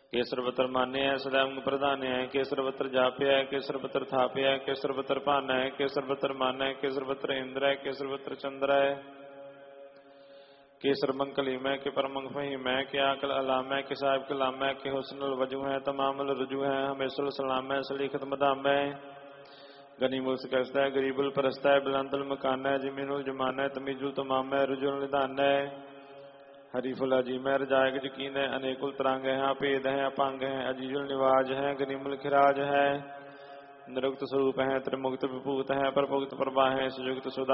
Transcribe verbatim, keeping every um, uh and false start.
ਕੇਸਰ ਬਤਰ ਮਾਨਿਆ ਸदैव ਪ੍ਰਧਾਨਿਆ ਕੇਸਰ ਬਤਰ ਜਾਪਿਆ ਕੇਸਰ ਬਤਰ ਥਾਪਿਆ ਕੇਸਰ ਬਤਰ ਭਾਨੈ ਕੇਸਰ ਬਤਰ ਮਾਨੈ ਕੇਸਰ ਬਤਰ ਇੰਦਰੈ ਕੇਸਰ ਬਤਰ ਚੰਦਰੈ ਕੇਸਰ ਮੰਕਲੀ ਮੈਂ ਕੇ ਪਰਮੰਗ ਫਹੀ ਮੈਂ ਕੇ ਆਕਲ ਅਲਾਮੈ ਕੇ ਸਾਹਿਬ ਕਲਾਮੈ ਕੇ ਹੁਸਨਲ ਵਜੂ ਹੈ ਤਮਾਮਲ ਰਜੂ ਹੈ ਹਮੇਸ਼ਲ ਸਲਾਮੈ ਸਲੀਖਤ ਮਦਾਮੈ ਗਨੀ ਮੁਸ ਕਸਤੈ ਗਰੀਬੁਲ ਪਰਸਤੈ ਬਲੰਦਲ ਮਕਾਨੈ ਜਿਮਿਨੁਲ ਜਮਾਨੈ ਤਮੀਜੁਲ ਤਮਾਮੈ ਰਜੁਲ ਨਿਧਾਨੈ हरि फुला जी मैं रजायक यकीन है अनेकुल तरंग है भेद है अपंग है अजीजुल निवाज है गनिमल खिराज है निरुक्त स्वरूप है त्रिमुक्त विभूत है प्रभुक्त प्रभा है सुजुक्त सुधा